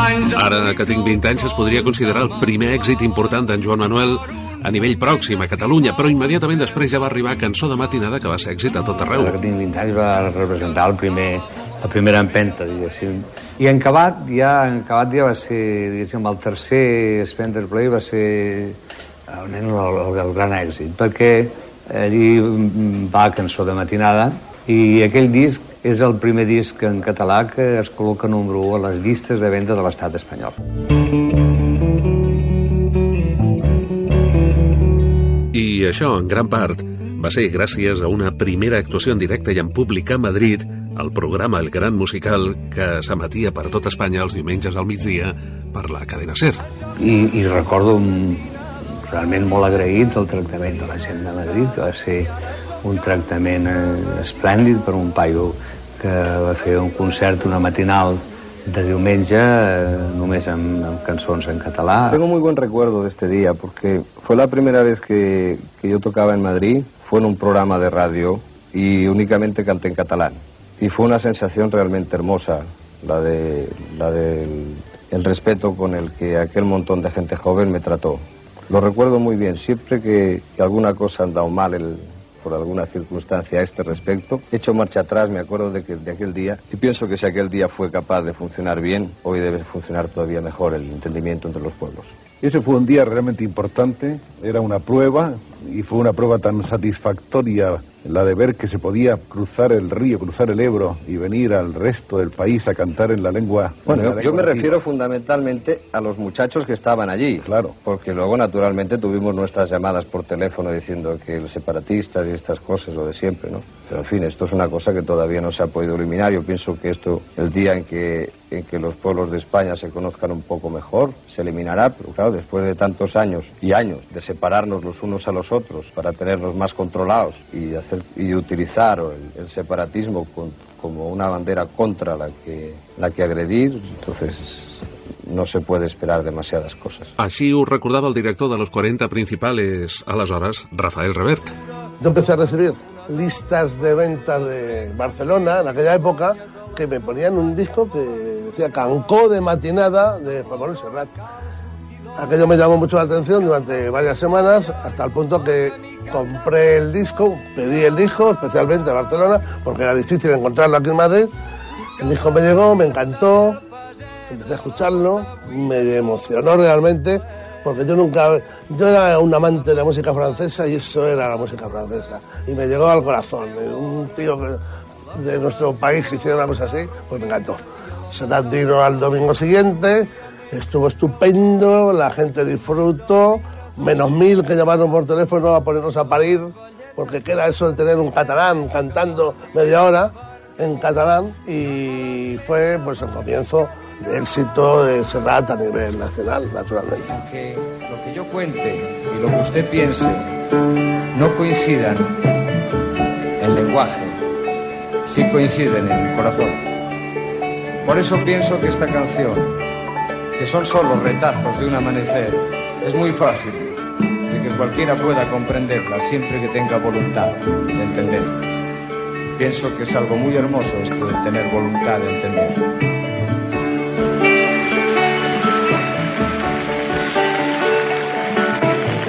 Ara que tinc 20 anys es podria considerar el primer èxit important d'en Joan Manuel a nivell pròxim a Catalunya, però immediatament després ja va arribar Cançó de matinada, que va ser èxit a tot arreu. Ara que tinc 20 anys va representar la primera empenta, diguéssim. I en acabat ja va ser, diguéssim, el tercer Spencer Play va ser el gran èxit, perquè allí va Cançó de matinada i aquell disc és el primer disc en català que es col·loca número 1 a les llistes de venda de l'estat espanyol. I això, en gran part, va ser gràcies a una primera actuació en directe i en públic a Madrid, el programa El Gran Musical, que s'emetia per tot Espanya els diumenges al migdia per la cadena SER. I recordo realment molt agraït el tractament de la gent de Madrid, que va ser un tractament esplèndid per un paio que va fer un concert, una matinal de diumenge, només amb cançons en català. Tengo muy buen recuerdo de este día, porque fue la primera vez que yo tocaba en Madrid, fue en un programa de radio y únicamente canté en catalán. Y fue una sensación realmente hermosa, la del respeto con el que aquel montón de gente joven me trató. Lo recuerdo muy bien, siempre que alguna cosa ha andado mal por alguna circunstancia a este respecto, he hecho marcha atrás, me acuerdo de aquel día, y pienso que si aquel día fue capaz de funcionar bien, hoy debe funcionar todavía mejor el entendimiento entre los pueblos. Ese fue un día realmente importante, era una prueba, y fue una prueba tan satisfactoria la de ver que se podía cruzar el río, cruzar el Ebro y venir al resto del país a cantar en la lengua. Bueno, yo me refiero fundamentalmente a los muchachos que estaban allí. Claro. Porque luego, naturalmente, tuvimos nuestras llamadas por teléfono diciendo que los separatistas y estas cosas, lo de siempre, ¿no? Pero, en fin, esto es una cosa que todavía no se ha podido eliminar. Yo pienso que esto, el día en que los pueblos de España se conozcan un poco mejor, se eliminará. Pero, claro, después de tantos años y años de separarnos los unos a los otros para tenernos más controlados y utilizar el separatismo como una bandera contra la que agredir, entonces no se puede esperar demasiadas cosas. Així ho recordava el director de los 40 principales, aleshores, Rafael Revert. Yo empecé a recibir listas de ventas de Barcelona en aquella época que me ponían un disco que decía Cancó de matinada de Juan Manuel Serrat. Aquello me llamó mucho la atención durante varias semanas, hasta el punto que compré el disco, pedí el disco, especialmente a Barcelona, porque era difícil encontrarlo aquí en Madrid. El disco me llegó, me encantó, empecé a escucharlo, me emocionó realmente, porque yo era un amante de la música francesa y eso era la música francesa, y me llegó al corazón. Un tío de nuestro país que hiciera una cosa así, pues me encantó. Serrat vino al domingo siguiente, estuvo estupendo, la gente disfrutó, menos 1000 que llamaron por teléfono a ponernos a parir, porque qué era eso de tener un catalán cantando media hora en catalán, y fue pues el comienzo de éxito de Serrat a nivel nacional, naturalmente. Aunque lo que yo cuente y lo que usted piense no coincidan en lenguaje, sí coinciden en el corazón. Por eso pienso que esta canción, que son solo retazos de un amanecer, es muy fácil de que cualquiera pueda comprenderla siempre que tenga voluntad de entender. Pienso que es algo muy hermoso esto de tener voluntad de entender.